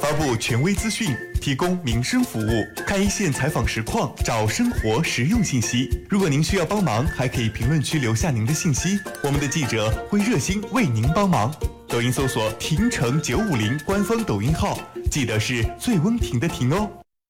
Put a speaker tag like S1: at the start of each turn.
S1: 发布权威资讯，提供民生服务，看一线采访实况，找生活实用信息。如果您需要帮忙，还可以评论区留下您的信息，我们的记者会热心为您帮忙。抖音搜索“婷城950”官方抖音号，记得是最温婷的婷哦。